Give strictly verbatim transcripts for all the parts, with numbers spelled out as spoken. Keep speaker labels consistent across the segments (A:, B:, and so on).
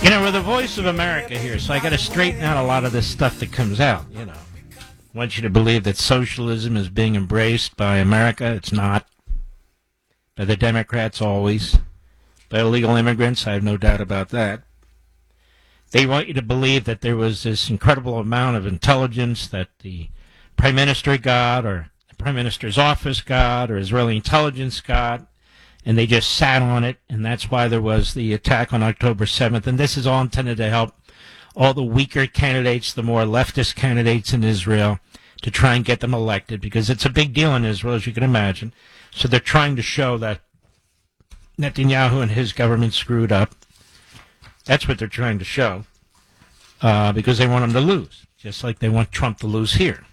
A: You know, we're the voice of America here, so I got to straighten out a lot of this stuff that comes out, you know. I want you to believe that socialism is being embraced by America. It's not. By the Democrats, always. By illegal immigrants, I have no doubt about that. They want you to believe that there was this incredible amount of intelligence that the Prime Minister got, or the Prime Minister's office got, or Israeli intelligence got, and they just sat on it, and that's why there was the attack on October seventh. And this is all intended to help all the weaker candidates, the more leftist candidates in Israel, to try and get them elected, because it's a big deal in Israel, as you can imagine. So they're trying to show that Netanyahu and his government screwed up. That's what they're trying to show, uh, because they want him to lose, just like they want Trump to lose here.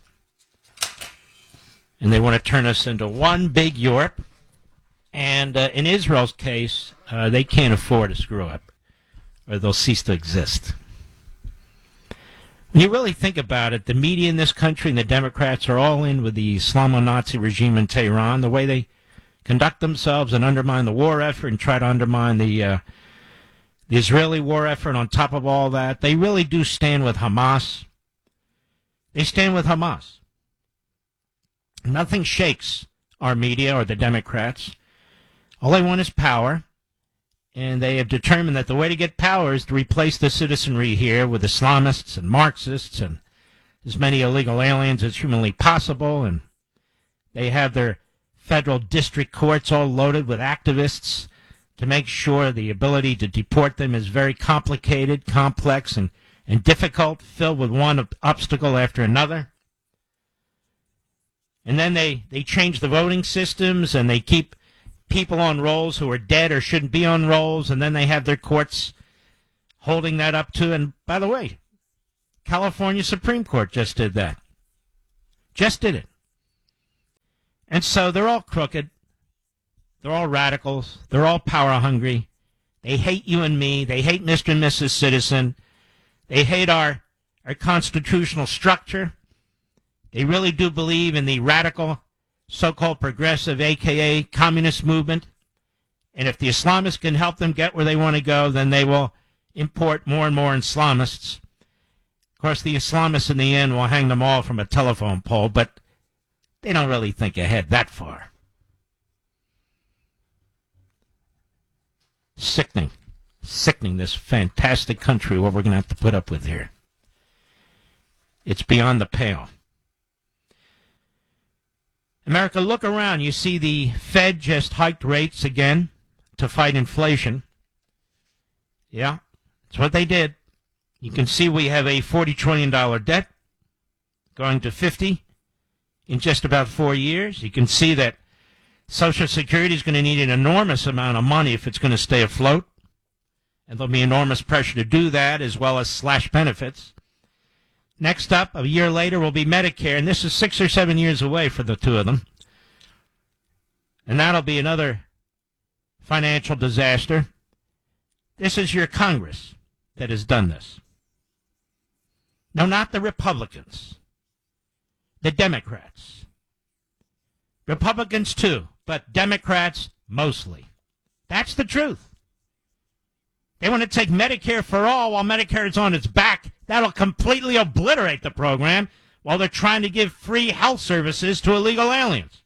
A: And they want to turn us into one big Europe. And uh, in Israel's case, uh, they can't afford to screw up, or they'll cease to exist. When you really think about it, the media in this country and the Democrats are all in with the Islamo-Nazi regime in Tehran, the way they conduct themselves and undermine the war effort and try to undermine the, uh, the Israeli war effort. On top of all that, they really do stand with Hamas. They stand with Hamas. Nothing shakes our media or the Democrats. All they want is power, and they have determined that the way to get power is to replace the citizenry here with Islamists and Marxists and as many illegal aliens as humanly possible, and they have their federal district courts all loaded with activists to make sure the ability to deport them is very complicated, complex, and, and difficult, filled with one obstacle after another. And then they, they change the voting systems, and they keep people on rolls who are dead or shouldn't be on rolls, and then they have their courts holding that up to. And by the way, California Supreme Court just did that. Just did it. And so they're all crooked. They're all radicals. They're all power hungry. They hate you and me. They hate Mister and Missus Citizen. They hate our, our constitutional structure. They really do believe in the radical so-called progressive, a k a communist movement. And if the Islamists can help them get where they want to go, then they will import more and more Islamists. Of course, the Islamists in the end will hang them all from a telephone pole, but they don't really think ahead that far. Sickening. Sickening, this fantastic country, what we're going to have to put up with here. It's beyond the pale. America, look around. You see the Fed just hiked rates again to fight inflation. Yeah, that's what they did. You can see we have a forty trillion dollars debt going to fifty in just about four years. You can see that Social Security is going to need an enormous amount of money if it's going to stay afloat. And there'll be enormous pressure to do that, as well as slash benefits. Next up, a year later, will be Medicare, and this is six or seven years away for the two of them. And that'll be another financial disaster. This is your Congress that has done this. No, not the Republicans. The Democrats. Republicans too, but Democrats mostly. That's the truth. They want to take Medicare for all while Medicare is on its back. That'll completely obliterate the program while they're trying to give free health services to illegal aliens.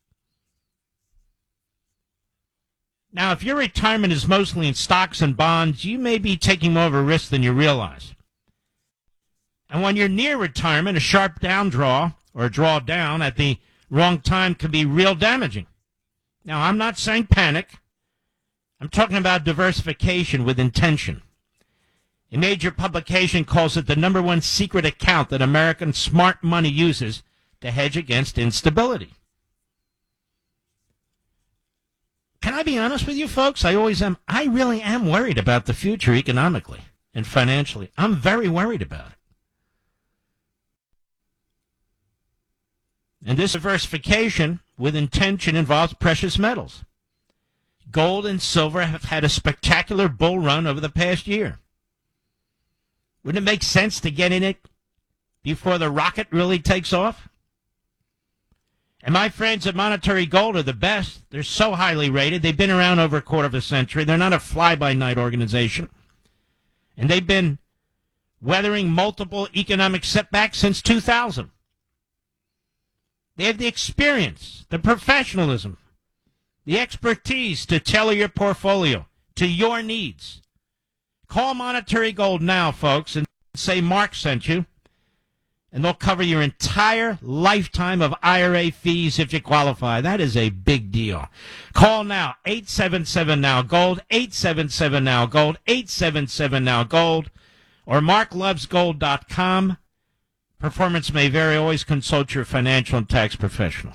A: Now, if your retirement is mostly in stocks and bonds, you may be taking more of a risk than you realize. And when you're near retirement, a sharp down draw or a draw down at the wrong time can be real damaging. Now, I'm not saying panic. I'm talking about diversification with intention. A major publication calls it the number one secret account that American smart money uses to hedge against instability. Can I be honest with you folks? I always am. I really am worried about the future economically and financially. I'm very worried about it. And this diversification with intention involves precious metals. Gold and silver have had a spectacular bull run over the past year. Wouldn't it make sense to get in it before the rocket really takes off? And my friends at Monetary Gold are the best. They're so highly rated. They've been around over a quarter of a century. They're not a fly-by-night organization. And they've been weathering multiple economic setbacks since two thousand. They have the experience, the professionalism, the expertise to tailor your portfolio to your needs. Call Monetary Gold now, folks, and say Mark sent you, and they'll cover your entire lifetime of I R A fees if you qualify. That is a big deal. Call now, eight seven seven now gold, eight seven seven now gold, eight seven seven now gold, or mark loves gold dot com. Performance may vary. Always consult your financial and tax professional.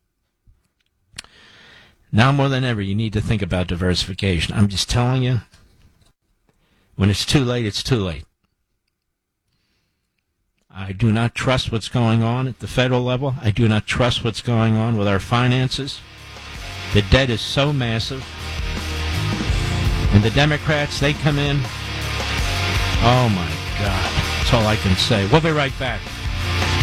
A: Now more than ever, you need to think about diversification. I'm just telling you, when it's too late, it's too late. I do not trust what's going on at the federal level. I do not trust what's going on with our finances. The debt is so massive. And the Democrats, they come in. Oh, my God. That's all I can say. We'll be right back.